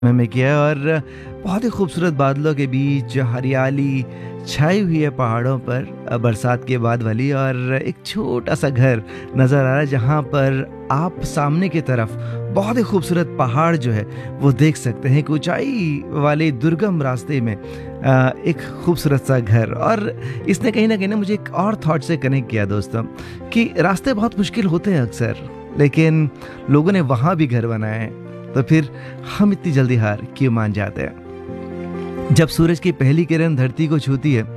में किया और बहुत ही खूबसूरत बादलों के बीच हरियाली छाई हुई है पहाड़ों पर, बरसात के बाद वाली। और एक छोटा सा घर नज़र आ रहा है जहाँ पर आप सामने की तरफ बहुत ही खूबसूरत पहाड़ जो है वो देख सकते हैं। एक ऊंचाई वाले दुर्गम रास्ते में एक खूबसूरत सा घर। और इसने कहीं ना कहीं मुझे एक और थॉट से कनेक्ट किया दोस्तों, कि रास्ते बहुत मुश्किल होते हैं अक्सर, लेकिन लोगों ने वहाँ भी घर बनाए हैं, तो फिर हम इतनी जल्दी हार क्यों मान जाते हैं। जब सूरज की पहली किरण धरती को छूती है,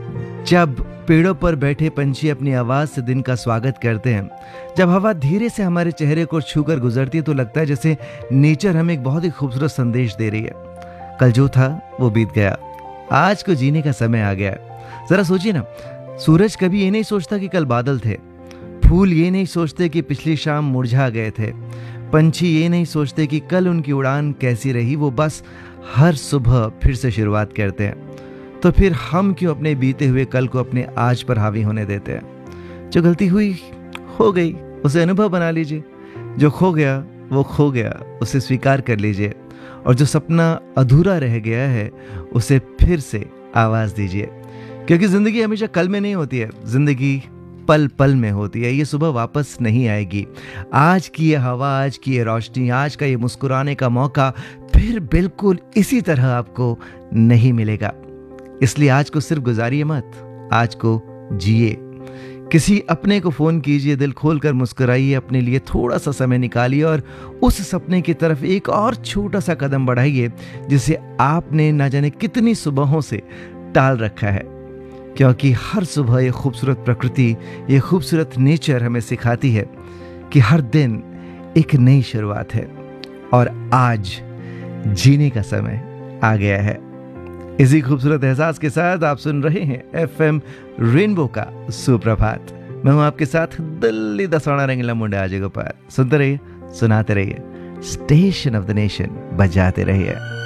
जब पेड़ों पर बैठे पंछी अपनी आवाज से दिन का स्वागत करते हैं, जब हवा धीरे से हमारे चेहरे को छूकर गुजरती है, तो लगता है जैसे नेचर हमें एक बहुत ही खूबसूरत संदेश दे रही है। कल जो था वो बीत गया, आज को जीने का समय आ गया। जरा सोचिए ना, सूरज कभी ये नहीं सोचता कि कल बादल थे, फूल ये नहीं सोचते कि पिछली शाम मुरझा गए थे, पंछी ये नहीं सोचते कि कल उनकी उड़ान कैसी रही। वो बस हर सुबह फिर से शुरुआत करते हैं। तो फिर हम क्यों अपने बीते हुए कल को अपने आज पर हावी होने देते हैं। जो गलती हुई हो गई, उसे अनुभव बना लीजिए। जो खो गया वो खो गया, उसे स्वीकार कर लीजिए। और जो सपना अधूरा रह गया है, उसे फिर से आवाज दीजिए। क्योंकि जिंदगी हमेशा कल में नहीं होती है, जिंदगी पल पल में होती है। ये सुबह वापस नहीं आएगी। आज की ये हवा, आज की ये रोशनी, आज का ये मुस्कुराने का मौका फिर बिल्कुल इसी तरह आपको नहीं मिलेगा। इसलिए आज को सिर्फ गुजारिए मत, आज को जिए। किसी अपने को फोन कीजिए, दिल खोलकर मुस्कुराइए, अपने लिए थोड़ा सा समय निकालिए और उस सपने की तरफ एक और छोटा सा कदम बढ़ाइए जिसे आपने ना जाने कितनी सुबहों से टाल रखा है। क्योंकि हर सुबह ये खूबसूरत प्रकृति, ये खूबसूरत नेचर हमें सिखाती है कि हर दिन एक नई शुरुआत है और आज जीने का समय आ गया है। इसी खूबसूरत एहसास के साथ आप सुन रहे हैं FM रेनबो का सुप्रभात। मैं हूं आपके साथ दिल्ली दसवाना रंगीला मुंडा आज गोपाल। सुनते रहिए, सुनाते रहिए, स्टेशन ऑफ द नेशन बजाते रहिए।